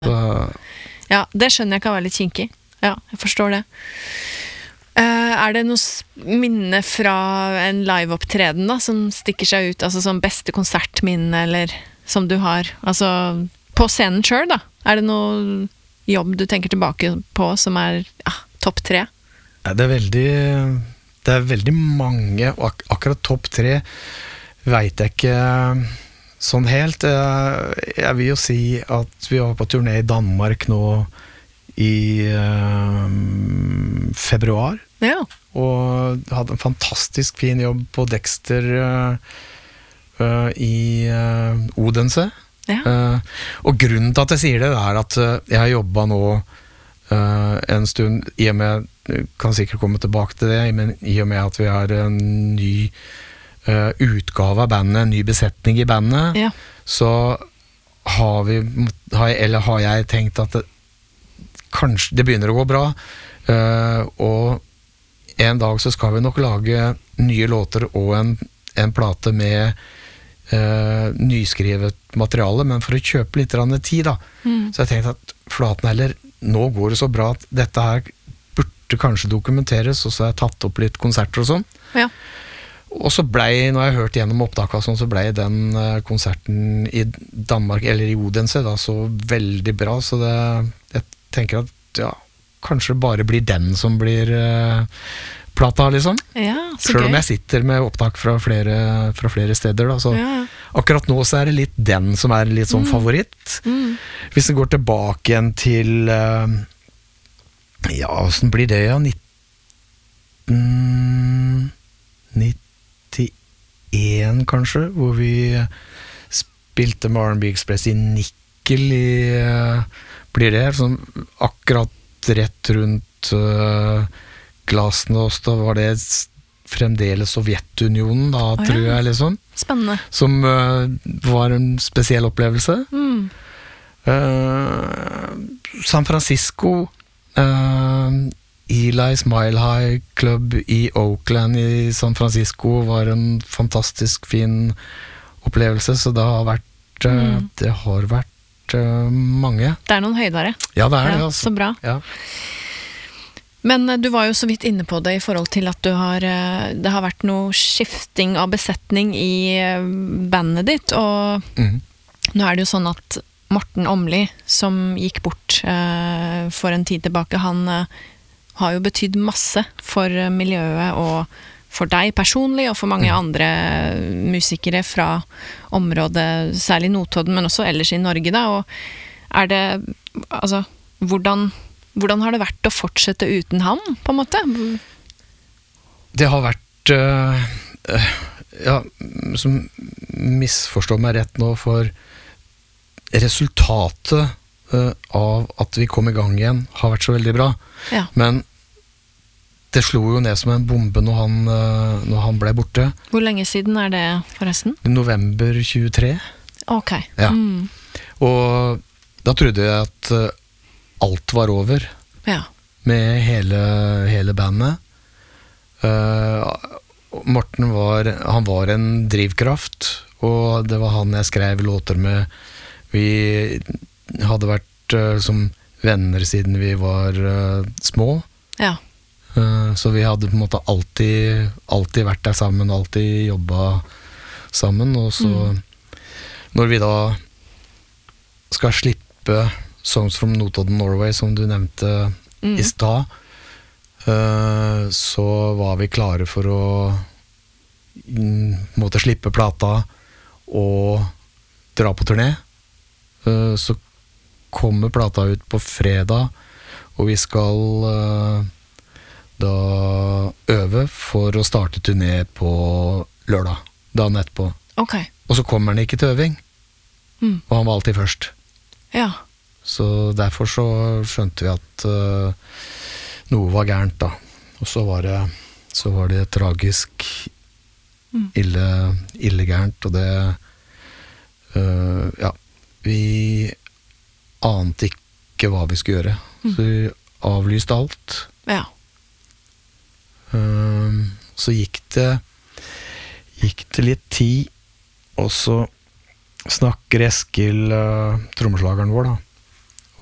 Ja, det skjønner jeg kan være litt kinkig. Ja, jeg forstår det. Det noe minne fra en live-opptreden da, som stikker seg ut, altså som beste konsertminne, eller som du har, altså på scenen selv da? Det noe jobb du tenker tilbake på som topp 3? Ja, det er veldig mange, og akkurat topp 3 vet jeg ikke sånn helt. Jeg vil jo si at vi var på turné i Danmark nå i februar, ja. Og hadde en fantastisk fin jobb på Dexter i Odense. Ja. Og grunnen til at jeg sier det at jeg har jobbet nå en stund, i og med, kan sikkert komme tilbake til det, men i og med at vi har en ny utgave av bandet, en ny besetning i bandet, Ja. så har jeg tenkt at kanskje det begynner å gå bra, og en dag så skal vi nok lage nye låter og en plate med nyskrevet materiale, men for å kjøpe litt tid da. Så jeg tenkte at flaten heller, nå går det så bra at dette her burde kanskje dokumenteres, og så har jeg tatt opp litt konserter og sånn. Ja. Og så når jeg hørte gjennom opptaket sånn, så ble den konserten i Danmark, eller i Odense da, så veldig bra, så jeg tenker at ja, kanskje bare blir den som blir plata liksom. Ja, så selv om gøy. jeg sitter med opptak fra flere steder da, så Ja. akkurat nå så det litt den som litt sånn favoritt. Hvis det går tilbake igjen til ja, hvordan blir det ja, 1991 kanskje, hvor vi spilte med R&B Express i Nikkel blir det sånn akkurat rett rundt Glasnost, da var det fremdeles Sovjetunionen da, ja. tror jeg liksom. Spennende. Som var en spesiell opplevelse. San Francisco, Eli's Mile High Club i Oakland i San Francisco var en fantastisk fin opplevelse, så det har vært mange. Det noen høydere. Ja, det det altså. Så bra. Ja. Men du var jo så vidt inne på det i forhold til at det har vært noe skifting av besetning i bandet ditt, og nå det jo sånn at Morten Åmli, som gikk bort for en tid tilbake, han har jo betydd masse for miljøet og for deg personlig, og for mange andre musikere fra området, særlig Notodden, men også ellers i Norge da, og det, altså, hvordan har det vært å fortsette uten ham, på en måte? Det har vært ja, som misforstår meg rett nå, for resultatet av at vi kom i gang igjen har vært så veldig bra, Ja. men det slo jo ned som en bombe når han ble borte. Hvor lenge siden det forresten? I november 23. Ok. Ja. Og da trodde jeg at alt var over Ja. med hele bandet. Morten var en drivkraft, og det var han jeg skrev låter med. Vi hadde vært som venner siden vi var små. Ja. Så vi hadde på en måte alltid vært der sammen, alltid jobbet sammen, og så når vi da skal slippe Songs from Notodden, Norway, som du nevnte i stad, så var vi klare for å måtte slippe plata og dra på turné. Så kommer plata ut på fredag, og vi skal da øve for å starte turné på lørdag, dagen etterpå. Ok. Og så kommer han ikke til øving, og han var alltid først. Ja. Så derfor så skjønte vi at noe var gærent da. Og så var det tragisk ille gærent, og det ja, vi ante ikke hva vi skulle gjøre. Så vi avlyste alt. Ja. Så gikk det litt tid, og så snakker Eskil, trommeslageren vår da,